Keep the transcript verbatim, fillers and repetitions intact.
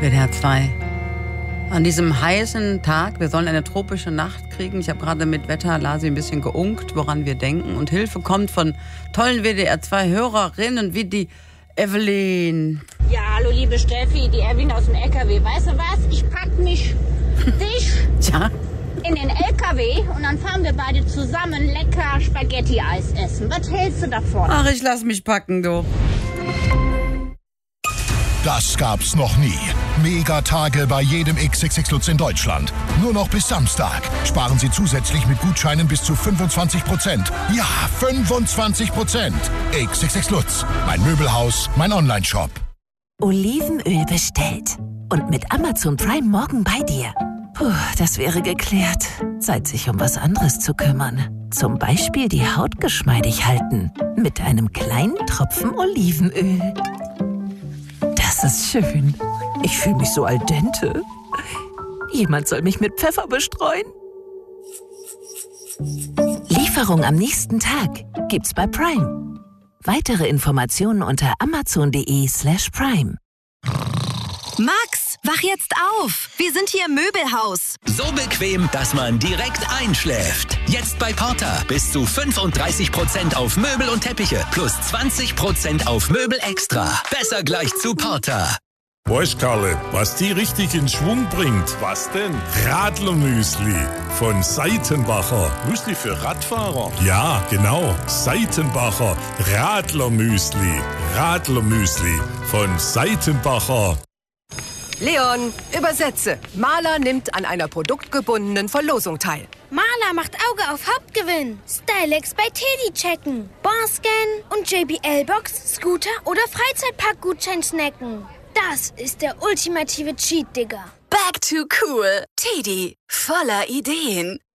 W D R zwei. An diesem heißen Tag, wir sollen eine tropische Nacht kriegen. Ich habe gerade mit Wetterlasi ein bisschen geunkt, woran wir denken. Und Hilfe kommt von tollen W D R zwei Hörerinnen wie die Evelyn. Ja, hallo liebe Steffi, die Evelyn aus dem L K W. Weißt du was? Ich pack mich dich Tja. in den L K W und dann fahren wir beide zusammen lecker Spaghetti-Eis essen. Was hältst du davon? Ach, ich lass mich packen, du. Das gab's noch nie. Megatage bei jedem X X X Lutz in Deutschland. Nur noch bis Samstag. Sparen Sie zusätzlich mit Gutscheinen bis zu fünfundzwanzig Prozent. Ja, fünfundzwanzig Prozent. X X X Lutz. Mein Möbelhaus, mein Onlineshop. Olivenöl bestellt. Und mit Amazon Prime morgen bei dir. Puh, das wäre geklärt. Zeit, sich um was anderes zu kümmern. Zum Beispiel die Haut geschmeidig halten. Mit einem kleinen Tropfen Olivenöl. Das ist schön. Ich fühle mich so al dente. Jemand soll mich mit Pfeffer bestreuen. Lieferung am nächsten Tag gibt's bei Prime. Weitere Informationen unter amazon.de slash prime. Max, wach jetzt auf! Wir sind hier im Möbelhaus. So bequem, dass man direkt einschläft. Jetzt bei Porter. Bis zu fünfunddreißig Prozent auf Möbel und Teppiche. Plus zwanzig Prozent auf Möbel extra. Besser gleich zu Porter. Weißt, Karle, was die richtig in Schwung bringt? Was denn? Radlermüsli von Seitenbacher. Müsli für Radfahrer? Ja, genau. Seitenbacher Radlermüsli. Radlermüsli von Seitenbacher. Leon, übersetze. Maler nimmt an einer produktgebundenen Verlosung teil. Maler macht Auge auf Hauptgewinn. Stylex bei Teddy checken. Barscan und J B L-Box, Scooter oder Freizeitpark-Gutschein snacken. Das ist der ultimative Cheat, Digga. Back to cool. Teddy, voller Ideen.